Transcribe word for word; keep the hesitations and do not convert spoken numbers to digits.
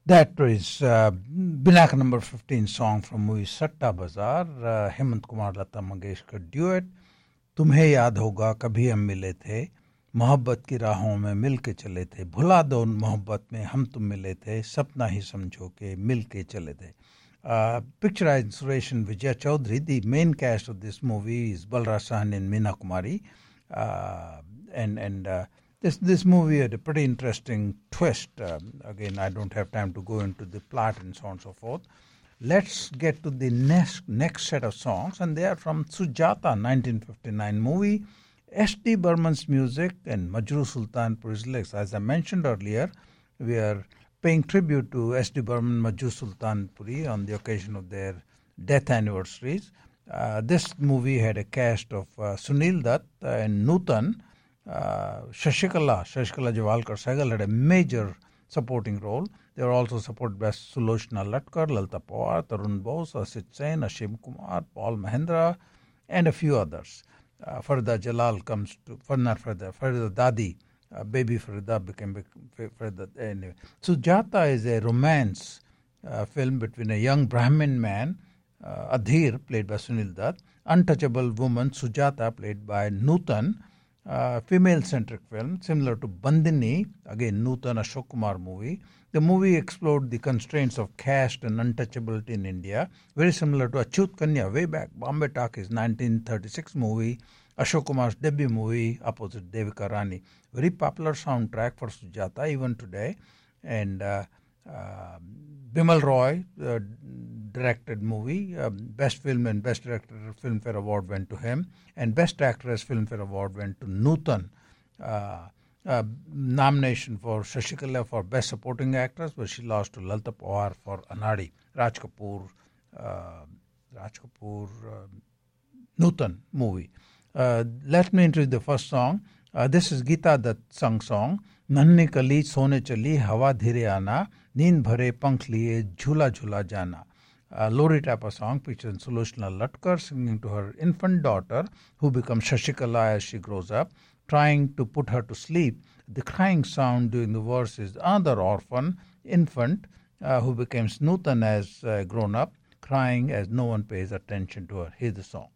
That is uh, Binak number fifteen song from movie Satta Bazaar, uh, Hemant Kumar Lata Mangeshkar duet. तुम्हें याद होगा कभी हम मिले थे, मोहब्बत की राहों में मिल के चले थे, भुला दो मोहब्बत में हम तुम मिले थे, सपना ही समझो के मिल के चले थे. Uh, picturized Suresh Vijay Chaudhary. The main cast of this movie is Balraj Sahni and Meena Kumari. Uh, and and uh, this this movie had a pretty interesting twist. Um, again, I don't have time to go into the plot and so on and so forth. Let's get to the next next set of songs, and they are from Sujata, nineteen fifty-nine movie. S D Burman's music and Majrooh Sultanpur's lyrics. As I mentioned earlier, we are paying tribute to S D Burman, Majrooh Sultanpuri on the occasion of their death anniversaries. Uh, this movie had a cast of uh, Sunil Dutt and Nutan. Uh, Shashikala, Shashikala Javalkar Sehgal had a major supporting role. They were also supported by Sulochana Latkar, Lalita Pawar, Tarun Bose, Asit Sen, Ashim Kumar, Paul Mahendra, and a few others. Uh, Farida Jalal comes to, for not Farida, Farida Dadi, uh, baby Farida became Farida. Anyway, Sujata is a romance uh, film between a young Brahmin man, uh, Adhir, played by Sunil Dutt, untouchable woman, Sujata, played by Nutan, uh, female-centric film, similar to Bandini, again Nutan Ashok Kumar movie. The movie explored the constraints of caste and untouchability in India, very similar to Achut Kanya, way back, Bombay Talkies, nineteen thirty-six movie, Ashok Kumar's debut movie, opposite Devika Rani. Very popular soundtrack for Sujata even today. And uh, uh, Bimal Roy uh, directed movie. Uh, Best Film and Best Director Filmfare Award went to him. And Best Actress Filmfare Award went to Nutan. Uh, Uh, nomination for Shashikala for Best Supporting Actress, but she lost to Lalita Pawar for Anadi. Raj Kapoor, uh, Raj Kapoor, uh, Nutan movie. Uh, let me introduce the first song. Uh, this is Geeta Dutt sung song. Nanni kali sone chali hawa dhire aana, neend bhare pankh liye jhula jhula jana. Uh, Lori type of song featuring Sulochana Latkar singing to her infant daughter, who becomes Shashikala as she grows up, trying to put her to sleep. The crying sound during the verse is another orphan, infant, uh, who becomes Nutan as uh, grown up, crying as no one pays attention to her. Here's the song.